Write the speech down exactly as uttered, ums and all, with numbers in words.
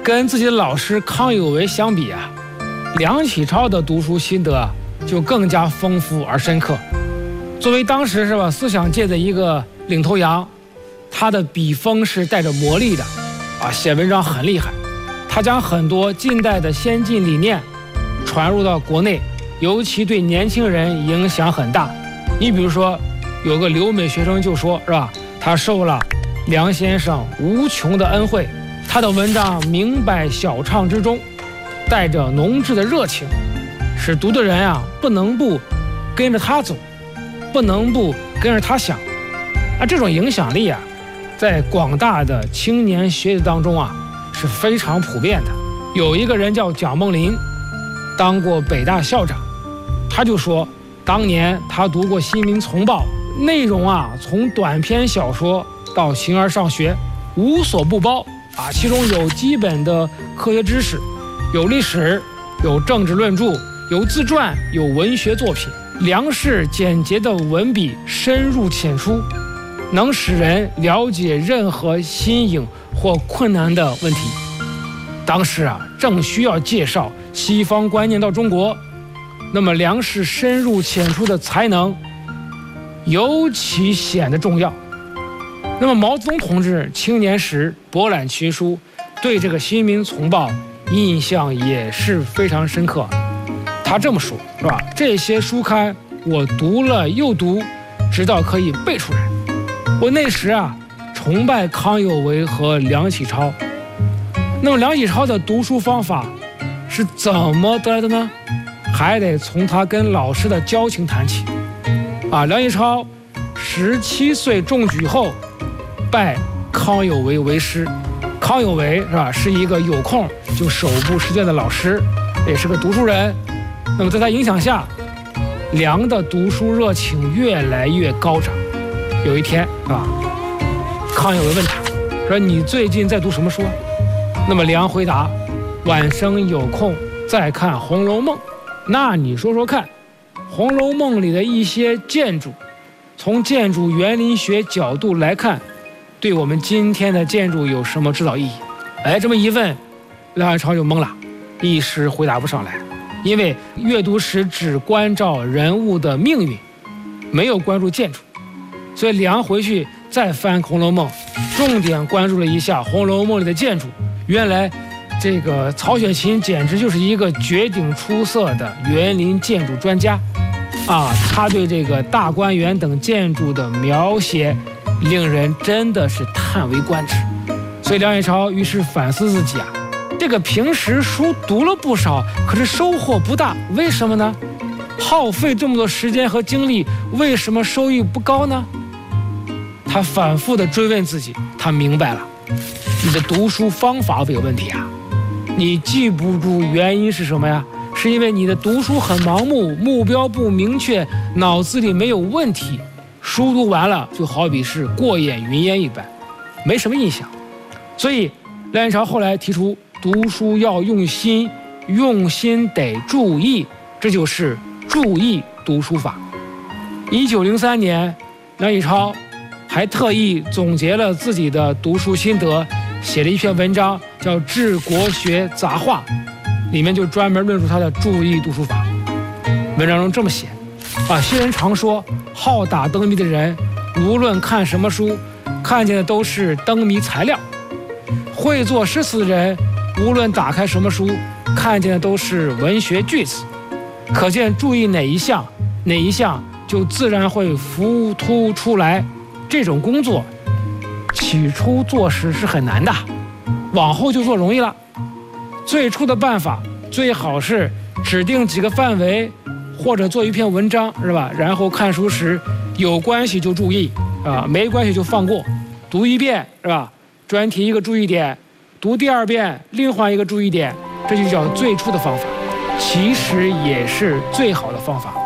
跟自己的老师康有为相比啊，梁启超的读书心得就更加丰富而深刻。作为当时是吧思想界的一个领头羊，他的笔锋是带着魔力的，啊，写文章很厉害。他将很多近代的先进理念传入到国内，尤其对年轻人影响很大。你比如说，有个留美学生就说，是吧？他受了梁先生无穷的恩惠，他的文章明白晓畅之中，带着浓挚的热情，使读的人啊不能不跟着他走，不能不跟着他想。啊，这种影响力啊，在广大的青年学子当中啊是非常普遍的。有一个人叫蒋梦麟，当过北大校长，他就说，当年他读过《新民丛报》，内容啊从短篇小说到形而上学无所不包啊，其中有基本的科学知识，有历史，有政治论著，有自传，有文学作品。梁氏简洁的文笔深入浅出，能使人了解任何新颖或困难的问题。当时啊正需要介绍西方观念到中国，那么梁氏深入浅出的才能尤其显得重要。那么毛泽东同志青年时博览群书，对这个《新民丛报》印象也是非常深刻。他这么说，是吧？这些书刊我读了又读，直到可以背出来。我那时啊崇拜康有为和梁启超。那么梁启超的读书方法是怎么得来的呢？还得从他跟老师的交情谈起。啊，梁启超十七岁中举后，拜康有为为师。康有为是吧，是一个有空就手部实践的老师，也是个读书人。那么在他影响下，梁的读书热情越来越高涨。有一天啊，康有为问他说：“你最近在读什么书？”那么梁回答：“晚生有空再看《红楼梦》。”那你说说看，《红楼梦》里的一些建筑，从建筑园林学角度来看，对我们今天的建筑有什么指导意义？哎，这么一问，梁启超就懵了，一时回答不上来。因为阅读时只关照人物的命运，没有关注建筑，所以梁回去再翻《红楼梦》，重点关注了一下《红楼梦》里的建筑。原来这个曹雪芹简直就是一个绝顶出色的园林建筑专家啊！他对这个大观园等建筑的描写，令人真的是叹为观止。所以梁启超于是反思自己啊，这个平时书读了不少，可是收获不大，为什么呢？耗费这么多时间和精力，为什么收益不高呢？他反复地追问自己，他明白了，你的读书方法有问题啊！你记不住原因是什么呀？是因为你的读书很盲目，目标不明确，脑子里没有问题，书读完了就好比是过眼云烟一般，没什么印象。所以梁启超后来提出，读书要用心，用心得注意，这就是注意读书法。一九零三年，梁启超还特意总结了自己的读书心得，写了一篇文章叫《治国学杂话》，里面就专门论述他的注意读书法。文章中这么写啊，昔人常说，好打灯谜的人，无论看什么书，看见的都是灯谜材料；会作诗词的人，无论打开什么书，看见的都是文学句子。可见注意哪一项，哪一项就自然会浮凸出来。这种工作起初做时是很难的，往后就做容易了。最初的办法最好是指定几个范围，或者做一篇文章，是吧？然后看书时有关系就注意啊，没关系就放过。读一遍，是吧？专题一个注意点，读第二遍另换一个注意点，这就叫最初的方法，其实也是最好的方法。